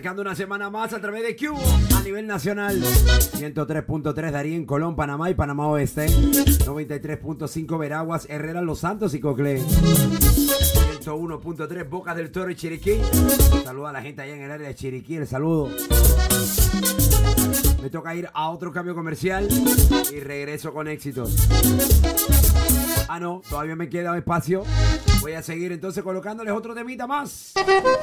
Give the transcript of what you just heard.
arrancando una semana más a través de Q a nivel nacional. 103.3 Darien, Colón, Panamá y Panamá Oeste. 93.5 Veraguas, Herrera, Los Santos y Coclé. 101.3 Bocas del Toro y Chiriquí. Saluda a la gente allá en el área de Chiriquí. El saludo. Me toca ir a otro cambio comercial y regreso con éxitos. Ah, no, todavía me queda espacio. Voy a seguir entonces colocándoles otro temita más.